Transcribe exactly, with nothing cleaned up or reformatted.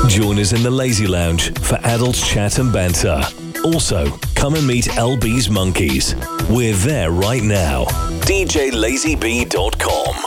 Join us in the Lazy Lounge for adult chat and banter. Also, come and meet L B's Monkeys. We're there right now. D J Lazy B dot com.